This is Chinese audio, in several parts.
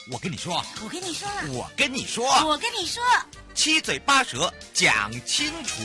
我跟你说， 我跟你说了， 我跟你说， 我跟你说， 七嘴八舌讲清楚。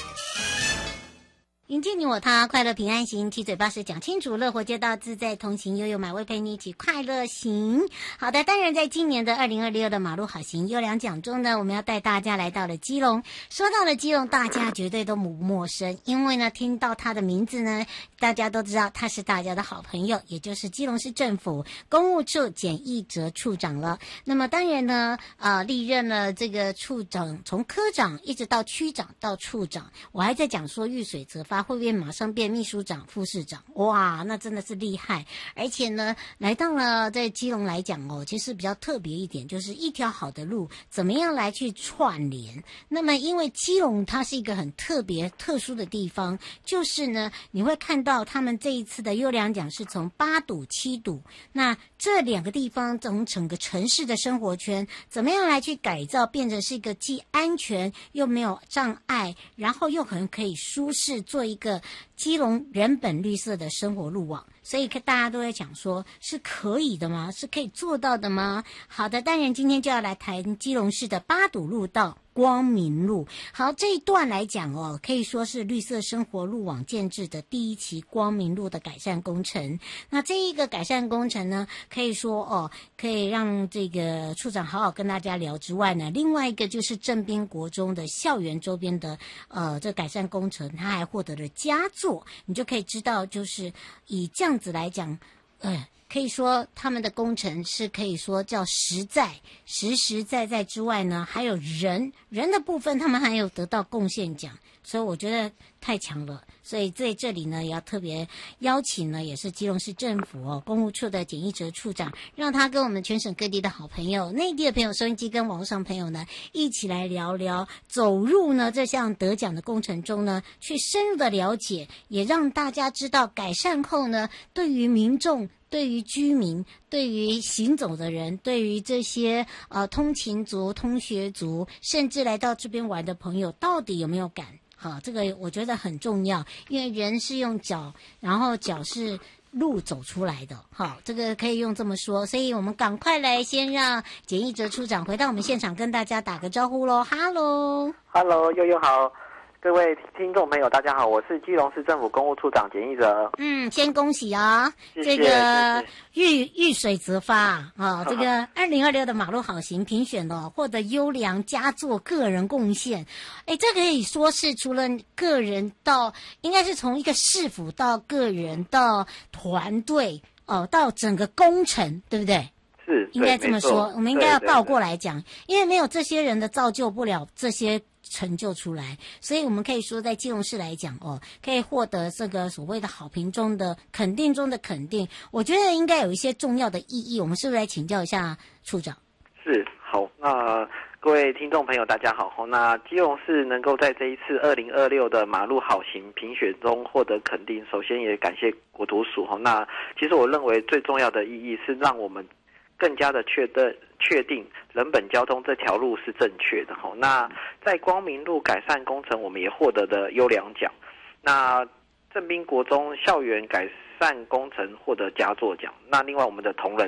迎接你我他，快乐平安行，七嘴八舌讲清楚，乐活街道自在同行，悠悠马会陪你一起快乐行。好的，当然在今年的2026的马路好行优良奖中呢，我们要带大家来到了基隆。说到了基隆，大家绝对都不陌生，因为呢，听到他的名字呢，大家都知道他是大家的好朋友，也就是基隆市政府公务处简义哲处长了。那么当然呢，历任了这个处长，从科长一直到区长到处长，我还在讲说遇水则发会不会马上变秘书长、副市长？哇，那真的是厉害！而且呢，来到了在基隆来讲哦，其实比较特别一点，就是一条好的路怎么样来去串联。那么，因为基隆它是一个很特别、特殊的地方，就是呢，你会看到他们这一次的优良奖是从8堵、7堵，那这两个地方从整个城市的生活圈怎么样来去改造，变成是一个既安全又没有障碍，然后又很可以舒适，做一个基隆人本绿色的生活路网。所以大家都在讲说，是可以的吗？是可以做到的吗？好的，当然今天就要来谈基隆市的8堵路道光明路。好，这一段来讲哦，可以说是绿色生活路网建制的第一期光明路的改善工程。那这一个改善工程呢，可以说哦，可以让这个处长好好跟大家聊之外呢，另外一个就是正滨国中的校园周边的这改善工程，它还获得了佳作。你就可以知道，就是以这样子来讲，可以说他们的工程是可以说叫实在、实实在在之外呢，还有人的部分，他们还有得到贡献奖，所以我觉得太强了。所以在这里呢，也要特别邀请呢，也是基隆市政府公务处的简义哲处长，让他跟我们全省各地的好朋友、内地的朋友、收音机跟网络上朋友呢，一起来聊聊，走入呢这项得奖的工程中呢，去深入的了解，也让大家知道改善后呢，对于民众、对于居民、对于行走的人、对于这些通勤族、通学族，甚至来到这边玩的朋友，到底有没有感？好，这个我觉得很重要，因为人是用脚，然后脚是路走出来的。好，这个可以用这么说，所以我们赶快来先让简义哲处长回到我们现场，跟大家打个招呼喽。Hello， 悠悠好。各位听众朋友，大家好，我是基隆市政府公务处长简义哲。 先恭喜啊！ 谢谢， 这个遇水则发啊！这个2026的马路好行评选获得优良佳作个人贡献。这可以说是除了个人到，应该是从一个市府到个人到团队到整个工程，对不对？ 是， 应该这么说，我们应该要倒过来讲，因为没有这些人的造就不了这些成就出来，所以我们可以说在基隆市来讲可以获得这个所谓的好评中的肯定中的肯定，我觉得应该有一些重要的意义，我们是不是来请教一下处长？ 是，好，那各位听众朋友大家好，那基隆市能够在这一次2026的马路好行评选中获得肯定，首先也感谢国土署。那其实我认为最重要的意义是让我们更加的确定人本交通这条路是正确的。那在光明路改善工程，我们也获得了优良奖。那正滨国中校园改善工程获得佳作奖。那另外我们的同仁